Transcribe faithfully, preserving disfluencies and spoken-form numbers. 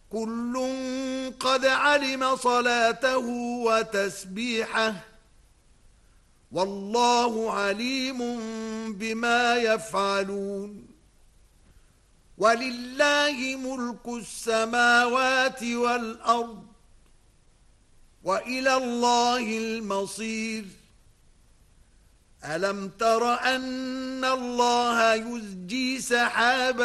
كل قد علم صلاته وتسبيحه والله عليم بما يفعلون ولله ملك السماوات والأرض وإلى الله المصير ألم تر أن الله يزجي سحابا